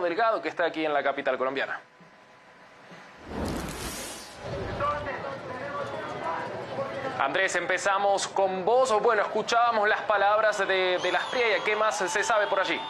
Delgado, que está aquí en la capital colombiana. Andrés, empezamos con vos. Bueno, escuchábamos las palabras de la Asprilla. ¿Qué más se sabe por allí?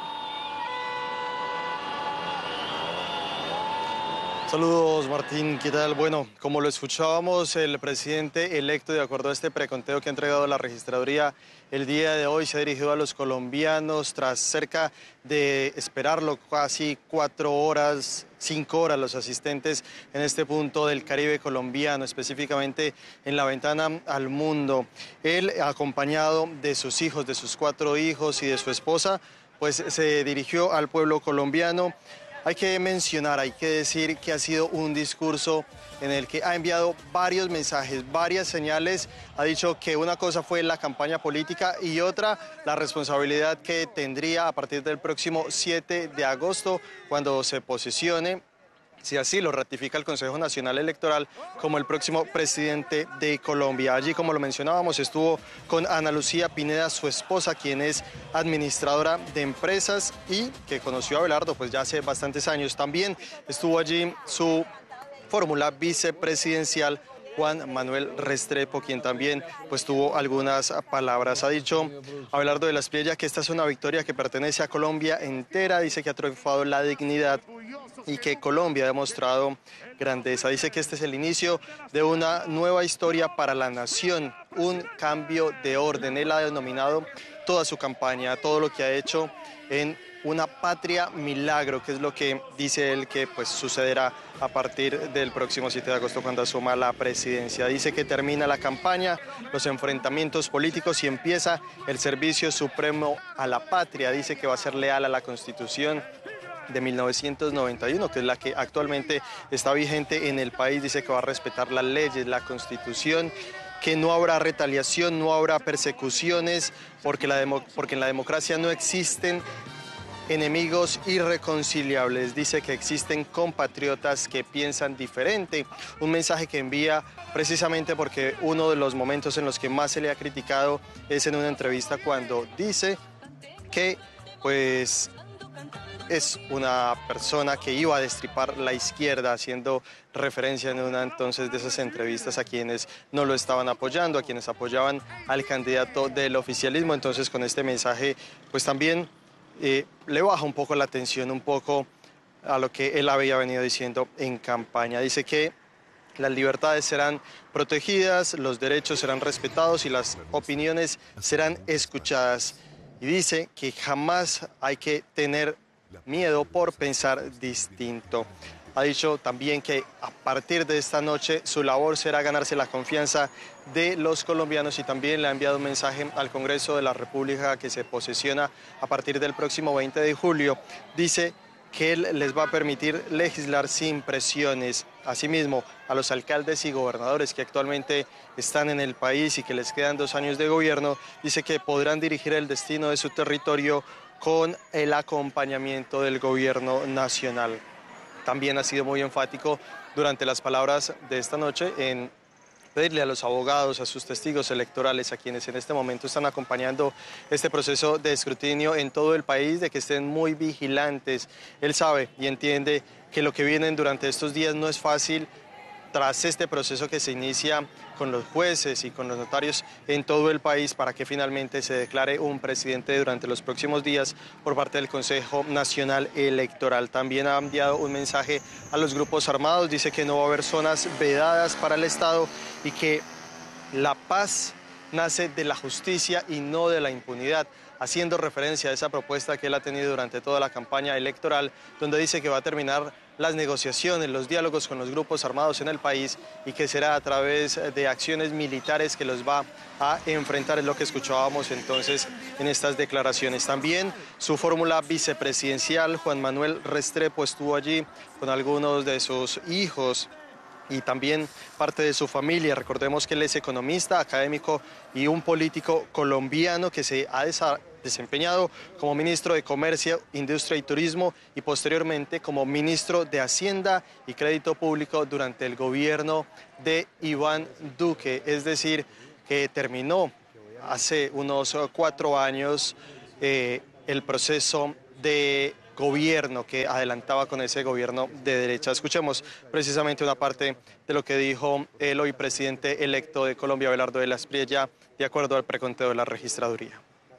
Saludos, Martín, ¿qué tal? Bueno, como lo escuchábamos, el presidente electo, de acuerdo a este preconteo que ha entregado la registraduría el día de hoy, se ha dirigido a los colombianos tras cerca de esperarlo casi 4 horas, 5 horas, los asistentes en este punto del Caribe colombiano, específicamente en la ventana al mundo. Él, acompañado de sus hijos, de sus 4 hijos y de su esposa, pues se dirigió al pueblo colombiano. Hay que mencionar, hay que decir que ha sido un discurso en el que ha enviado varios mensajes, varias señales. Ha dicho que una cosa fue la campaña política y otra la responsabilidad que tendría a partir del próximo 7 de agosto, cuando se posesione, si así lo ratifica el Consejo Nacional Electoral, como el próximo presidente de Colombia. Allí, como lo mencionábamos, estuvo con Ana Lucía Pineda, su esposa, quien es administradora de empresas y que conoció a Abelardo pues ya hace bastantes años. También estuvo allí su fórmula vicepresidencial, Juan Manuel Restrepo, quien también pues tuvo algunas palabras. Ha dicho Abelardo de la Asprilla que esta es una victoria que pertenece a Colombia entera. Dice que ha triunfado la dignidad y que Colombia ha demostrado grandeza. Dice que este es el inicio de una nueva historia para la nación, un cambio de orden. Él ha denominado toda su campaña, todo lo que ha hecho, en una patria milagro, que es lo que dice él que pues sucederá a partir del próximo 7 de agosto, cuando asuma la presidencia. Dice que termina la campaña, los enfrentamientos políticos, y empieza el servicio supremo a la patria. Dice que va a ser leal a la Constitución de 1991, que es la que actualmente está vigente en el país. Dice que va a respetar las leyes, la Constitución, que no habrá retaliación, no habrá persecuciones, porque en la democracia no existen enemigos irreconciliables. Dice que existen compatriotas que piensan diferente. Un mensaje que envía precisamente porque uno de los momentos en los que más se le ha criticado es en una entrevista, cuando dice que pues es una persona que iba a destripar la izquierda, haciendo referencia en una entonces de esas entrevistas a quienes no lo estaban apoyando, a quienes apoyaban al candidato del oficialismo. Entonces, con este mensaje pues también le baja un poco la tensión, un poco a lo que él había venido diciendo en campaña. Dice que las libertades serán protegidas, los derechos serán respetados y las opiniones serán escuchadas. Y dice que jamás hay que tener miedo por pensar distinto. Ha dicho también que a partir de esta noche su labor será ganarse la confianza de los colombianos, y también le ha enviado un mensaje al Congreso de la República, que se posesiona a partir del próximo 20 de julio. Dice que él les va a permitir legislar sin presiones. Asimismo, a los alcaldes y gobernadores que actualmente están en el país y que les quedan 2 años de gobierno, dice que podrán dirigir el destino de su territorio con el acompañamiento del gobierno nacional. También ha sido muy enfático durante las palabras de esta noche en pedirle a los abogados, a sus testigos electorales, a quienes en este momento están acompañando este proceso de escrutinio en todo el país, de que estén muy vigilantes. Él sabe y entiende que lo que vienen durante estos días no es fácil, tras este proceso que se inicia con los jueces y con los notarios en todo el país, para que finalmente se declare un presidente durante los próximos días por parte del Consejo Nacional Electoral. También ha enviado un mensaje a los grupos armados. Dice que no va a haber zonas vedadas para el Estado y que la paz nace de la justicia y no de la impunidad, haciendo referencia a esa propuesta que él ha tenido durante toda la campaña electoral, donde dice que va a terminar las negociaciones, los diálogos con los grupos armados en el país, y que será a través de acciones militares que los va a enfrentar. Es lo que escuchábamos entonces en estas declaraciones. También su fórmula vicepresidencial, Juan Manuel Restrepo, estuvo allí con algunos de sus hijos y también parte de su familia. Recordemos que él es economista, académico y un político colombiano que se ha desempeñado como ministro de Comercio, Industria y Turismo, y posteriormente como ministro de Hacienda y Crédito Público durante el gobierno de Iván Duque. Es decir, que terminó hace unos 4 años el proceso de gobierno que adelantaba con ese gobierno de derecha. Escuchemos precisamente una parte de lo que dijo el hoy presidente electo de Colombia, Abelardo de la Espriella, de acuerdo al preconteo de la registraduría.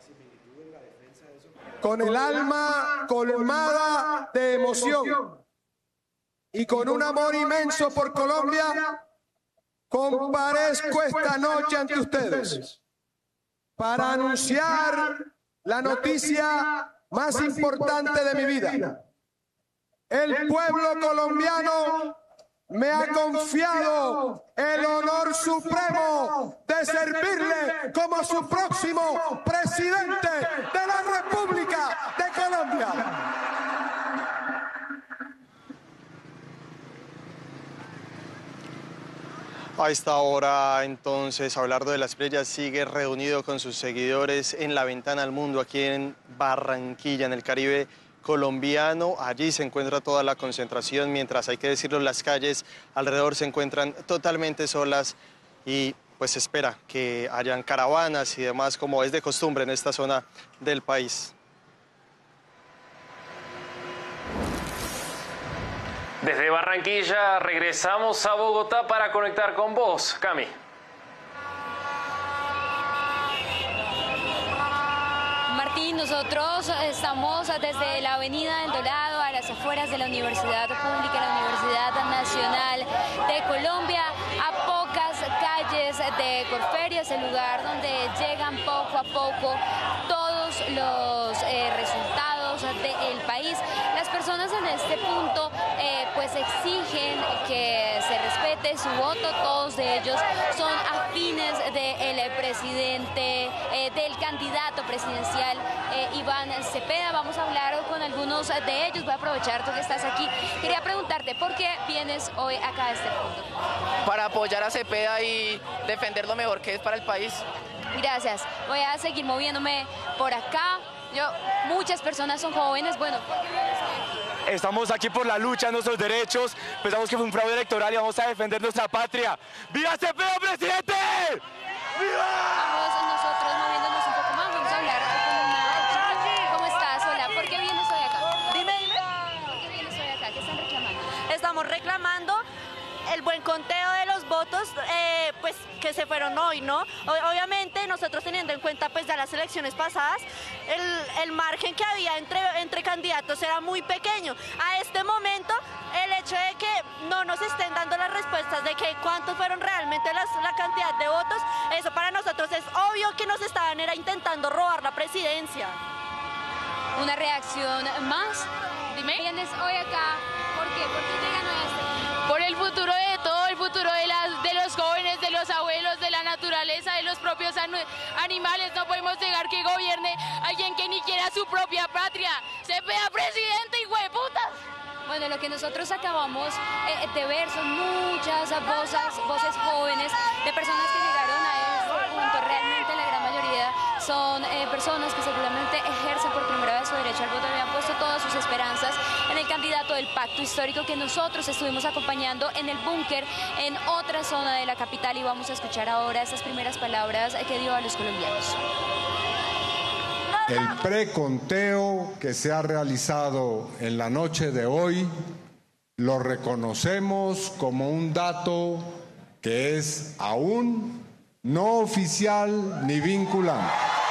Con el alma colmada de emoción y con un amor inmenso por Colombia, comparezco esta noche ante ustedes para anunciar la noticia más importante de mi vida. El pueblo colombiano me ha confiado el honor supremo de servirle como su próximo presidente de la República de Colombia. A esta hora, entonces, Abelardo de la Espriella sigue reunido con sus seguidores en la Ventana al Mundo, aquí en Barranquilla, en el Caribe colombiano. Allí se encuentra toda la concentración, mientras, hay que decirlo, las calles alrededor se encuentran totalmente solas y pues se espera que hayan caravanas y demás, como es de costumbre en esta zona del país. Desde Barranquilla regresamos a Bogotá para conectar con vos, Cami. Martín, nosotros estamos desde la Avenida del Dorado, a las afueras de la Universidad Pública, la Universidad Nacional de Colombia, a pocas calles de Corferias, el lugar donde llegan poco a poco todos los resultados del país. Las personas en este punto pues exigen que se respete su voto. Todos de ellos son afines del presidente, del candidato presidencial Iván Cepeda. Vamos a hablar con algunos de ellos. Voy a aprovechar tú que estás aquí. Quería preguntarte, ¿por qué vienes hoy acá a este punto? Para apoyar a Cepeda y defender lo mejor que es para el país. Gracias. Voy a seguir moviéndome por acá. Muchas personas son jóvenes. Bueno, estamos aquí por la lucha de nuestros derechos. Pensamos que fue un fraude electoral y vamos a defender nuestra patria. ¡Viva Cepeda, presidente! ¡Viva! Vamos nosotros moviéndonos un poco más. Vamos a hablar con una chica. ¿Cómo estás? Hola. ¿Por qué vienes hoy acá? Dime. ¿Por qué vienes hoy acá? ¿Qué están reclamando? Estamos reclamando el buen conteo de los votos, pues que se fueron hoy, ¿no? Obviamente nosotros, teniendo en cuenta pues ya las elecciones pasadas, el margen que había entre candidatos era muy pequeño. A este momento, el hecho de que no nos estén dando las respuestas de que cuántos fueron realmente la cantidad de votos, eso para nosotros es obvio que nos estaban intentando robar la presidencia. Una reacción más. Dime. Vienes hoy acá. ¿Por qué? ¿Por qué llegan hoy a este punto? Por el futuro de todo, el futuro de los jóvenes, de los abuelos, de la naturaleza, de los propios animales. No podemos dejar que gobierne alguien que ni quiera su propia patria. ¡Cepeda, presidente, hijo de putas! Bueno, lo que nosotros acabamos de ver son muchas voces jóvenes de personas que llegaron a este punto. Realmente la gran mayoría son personas que seguramente ejercen por primera vez su derecho al voto. Habían puesto todas sus esperanzas en el candidato del pacto histórico que nosotros estuvimos acompañando en el búnker en otra zona de la capital, y vamos a escuchar ahora esas primeras palabras que dio a los colombianos. El preconteo que se ha realizado en la noche de hoy lo reconocemos como un dato que es aún no oficial ni vinculante.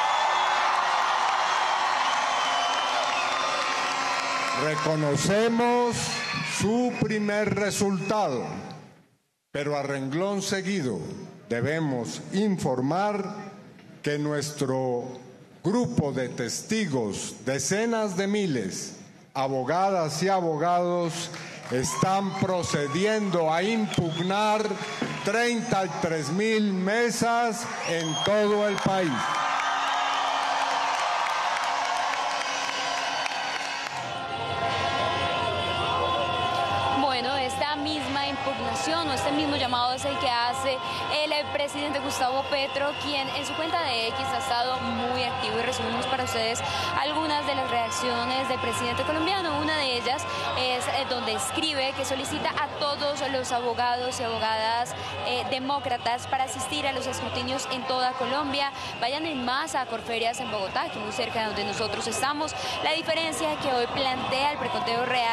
Reconocemos su primer resultado, pero a renglón seguido debemos informar que nuestro grupo de testigos, decenas de miles, abogadas y abogados, están procediendo a impugnar 33.000 mesas en todo el país. Esta misma impugnación o este mismo llamado es el que hace el presidente Gustavo Petro, quien en su cuenta de X ha estado muy activo, y resumimos para ustedes algunas de las reacciones del presidente colombiano. Una de ellas es donde escribe que solicita a todos los abogados y abogadas demócratas para asistir a los escrutinios en toda Colombia. Vayan en masa a Corferias en Bogotá, aquí muy cerca de donde nosotros estamos. La diferencia que hoy plantea el preconteo real